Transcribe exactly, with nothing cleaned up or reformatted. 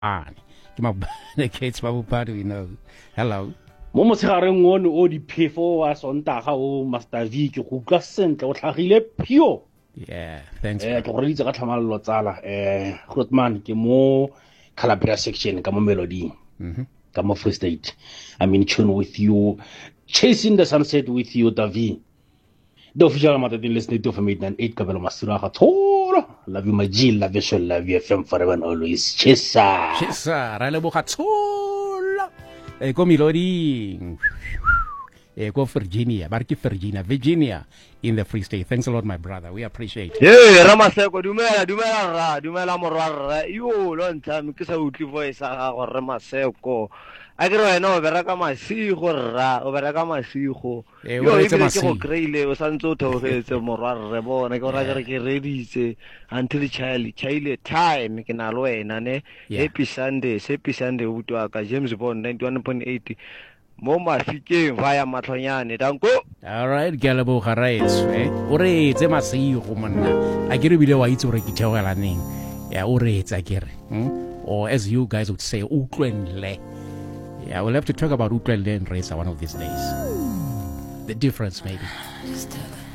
Mabopane. Ke Mabopane kids Mabopane we know. Hello. Mo motshegareng one o diphefo wa Sontaga o Master V ke go utlwa sentle o tlhagile pio. Yeah, thanks. Eh ke go reditse ka tlhamallo tsala eh Grootman ke mo Calabria section ka mo Melody. Mhm. Ka mo Free State. I'm in tune with you. Chasing the sunset with you Davi. The official Matatin listening to from eight nine eight Kabelo Masura Toro. Love you my G, love you, love you F M forever and always. Chesa. Chesa, ra le bogatsola. Eh ko Melody. Eh ko Virginia, Barki Virginia, Virginia in the Free State. Thanks a lot my brother. We appreciate it. Yeah, Ramaseko dumela dumela ra dumela morwa yo lo ntla me ke sa utli voice ga go Ramaseko. A ke re wena o bereka masigo rra o bereka masigo yo e ke go kreile o santse o theogetse morwa re bona ke ra ke ke reditse until child child time ke na lo wena ne happy sunday happy sunday o butwa ka James Bond ninety-one point eight mo mafikeng vaya matlhonyane danko. All right ke le bo garaetso eh o re tse masigo monna a ke re bile wa itse gore ke theogela neng ya o re tsa ke re or as you guys would say utlwenle. Yeah, we'll have to talk about Utlele and Reza one of these days. The difference, maybe.